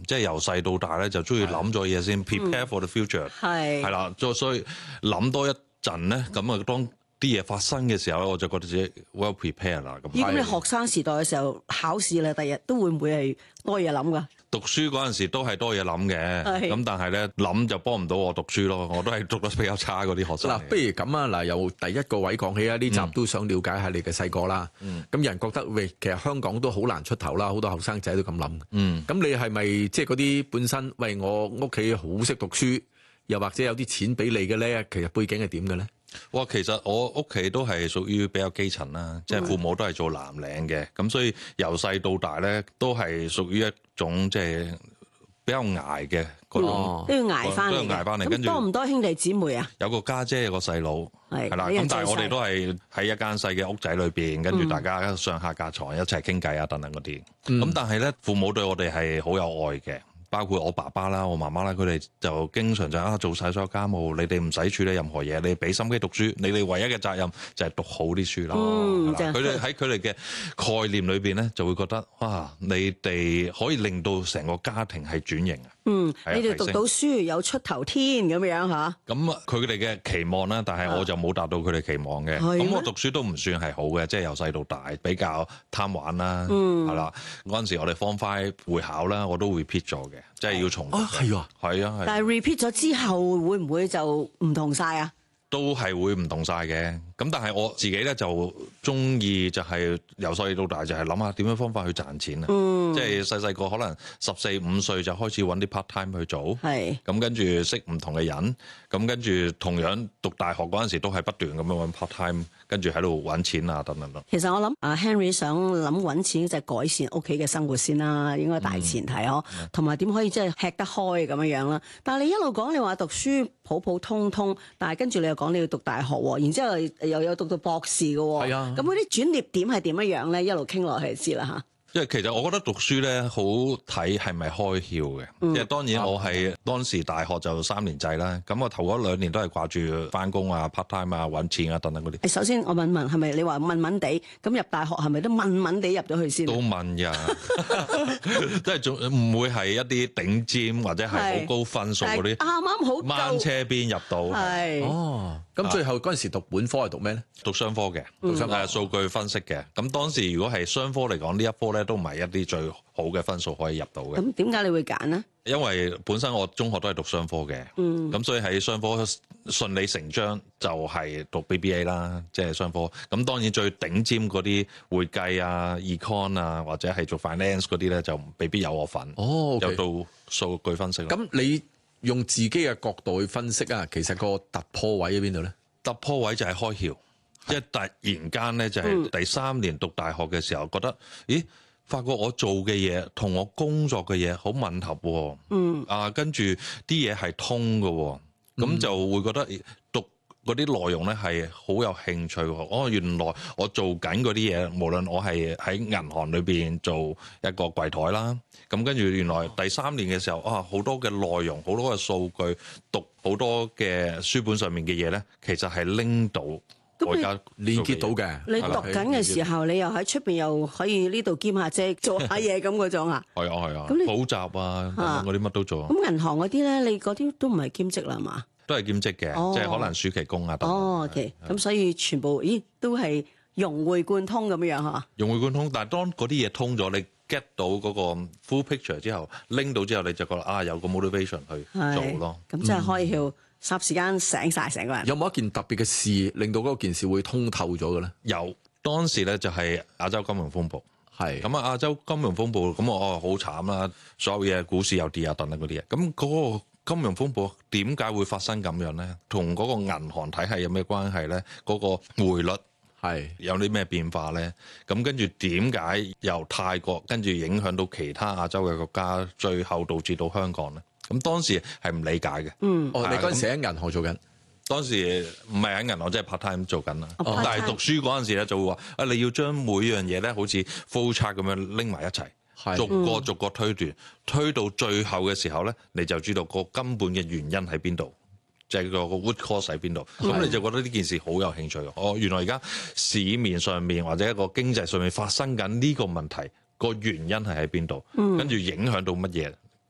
即係由細到大咧就中意諗咗嘢先 prepare for the future，係啦，所以諗多一陣咧，咁啊當啲嘢發生嘅時候咧，我就覺得自己 well prepared 啦。 咁你學生時代嘅時候考試咧，第日都會唔會係多嘢諗㗎？ 讀書嗰陣時都係多嘢諗嘅，咁但係咧諗就幫唔到我讀書咯，我都係讀得比較差嗰啲學生。 嗱，不如咁啊，嗱，由第一個位講起啊，呢集都想了解下你嘅細個啦。咁有人覺得喂，其實香港都好難出頭啦，好多後生仔都咁諗。咁你係咪即係嗰啲本身喂我屋企好識讀書，又或者有啲錢俾你嘅咧？其實背景係點嘅咧？ 哇，其實我屋企都係屬於比較基層啦，即係父母都係做藍領嘅，咁所以由細到大咧都係屬於一種即係比較捱嘅嗰種， 都要捱翻嚟。咁多唔多兄弟姊妹啊？ 有個家姐，有個細佬，係啦。咁但係我哋都係喺一間細嘅屋仔裏邊，跟住大家上下隔床一齊傾偈啊，等等嗰啲。咁但係咧，父母對我哋係好有愛嘅。包括我爸爸啦、我媽媽啦，佢哋就經常就做晒所有家務，你哋唔使處理任何嘢，你俾心機讀書，你哋唯一嘅責任就係讀好啲書啦。佢哋喺佢哋嘅概念裏邊咧，就會覺得哇，你哋可以令到成個家庭係轉型啊。 你哋讀到書有出頭天咁樣嚇。 咁佢哋嘅期望啦，但係我就冇達到佢哋期望嘅。咁我讀書都唔算係好嘅，即係由細到大比較貪玩啦。係啦，嗰陣時我哋 Form 5會考啦，我都 repeat 咗嘅。即係要重讀嘅。係啊。 但係 repeat 咗之後，會唔會就唔同晒啊？ 都係會唔同晒嘅。咁但係我自己咧就中意就係由細到大就係諗下點樣方法去賺錢啊。即係細個可能14、15歲就開始揾啲 part time 去做。咁跟住識唔同嘅人。咁跟住同樣讀大學嗰陣時都係不斷咁樣揾 part time，跟住喺度揾錢啊等等咯。 其實我諗阿 Henry 想諗揾錢就係改善屋企嘅生活先啦，應該大前提嗬。同埋點可以即係吃得開咁樣啦。但係你一路講你話讀書普普通通，但係跟住你又講你要讀大學喎，然之後又有讀到博士嘅喎。咁嗰啲轉捩點係點樣咧？一路傾落去就知啦嚇。 因為其實我覺得讀書咧好睇係咪開竅嘅，即係當然我係當時大學就3年制啦，咁我頭嗰2年都係掛住翻工啊、part time 啊、揾錢啊等等嗰啲。 首先我問係咪你話問地咁入大學係咪都問地入咗去先？ 都問呀，即係仲唔會係一啲頂尖或者係好高分數嗰啲， 啱好掹車邊入到。 咁最後嗰陣時讀本科係讀咩咧？ 讀商科嘅，數據分析嘅。咁當時如果係商科嚟講，呢一科咧都唔係一啲最好嘅分數可以入到嘅。 咁點解你會揀呢？ 因為本身我中學都係讀商科嘅，咁所以喺商科順理成章就係讀 BBA 啦，即係商科。咁當然最頂尖嗰啲會計啊、econ 啊，或者係做 finance 嗰啲咧，就未必有我份。有到數據分析。 咁你用自己嘅角度去分析啊，其實個突破位喺邊度咧？ 突破位就係開竅，即係突然間咧就係第3年讀大學嘅時候，覺得咦，發覺我做嘅嘢同我工作嘅嘢好吻合喎。跟住啲嘢係通嘅，咁就會覺得讀嗰啲內容咧係好有興趣喎。原來我做緊嗰啲嘢，無論我係喺銀行裏邊做一個櫃台啦，咁跟住原來第3年嘅時候，好多嘅內容，好多嘅數據，讀好多嘅書本上面嘅嘢咧，其實係拎到我而家連結到嘅。 你讀緊嘅時候，你又喺出邊又可以呢度兼下職，做下嘢咁嗰種啊？ 係啊。咁你補習啊，嗰啲乜都做。 咁銀行嗰啲咧，你嗰啲都唔係兼職啦嘛？ 都係兼職嘅，即係可能暑期工啊等。 OK，咁所以全部都係融會貫通咁樣嚇。融會貫通，但係當嗰啲嘢通咗，你 get 到嗰個 full picture 之後，拎到之後，你就覺得有個 motivation 去做咯。 咁即係開竅，霎時間醒晒成個人。 有冇一件特別嘅事令到嗰件事會通透咗嘅咧？ 有，當時咧就係亞洲金融風暴。咁亞洲金融風暴，咁我好慘啦，所有嘢股市又跌啊等等嗰啲嘢。咁嗰個金融風暴點解會發生咁樣咧？同嗰個銀行體系有咩關係咧？嗰個匯率有啲咩變化咧？咁跟住點解由泰國跟住影響到其他亞洲嘅國家，最後導致到香港咧？咁當時係唔理解嘅。 你嗰陣時喺銀行做緊？ 當時唔係喺銀行，即係 part time 做緊啦。但係讀書嗰陣時咧，就會話你要將每樣嘢咧，好似 flow chart 咁樣拎埋一齊。逐個推斷，推到最後嘅時候咧，你就知道個根本嘅原因喺邊度，即係個 root cause 喺邊度。咁你就覺得呢件事好有興趣。原來而家市面上面或者一個經濟上面發生緊呢個問題，個原因係喺邊度，跟住影響到乜嘢，